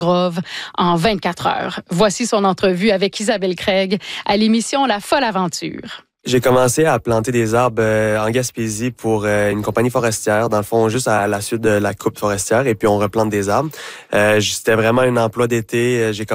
en 24 heures. Voici son entrevue avec Isabelle Craig à l'émission La Folle Aventure. J'ai commencé à planter des arbres en Gaspésie pour une compagnie forestière, dans le fond, juste à la suite de la coupe forestière, et puis on replante des arbres. C'était vraiment un emploi d'été. J'ai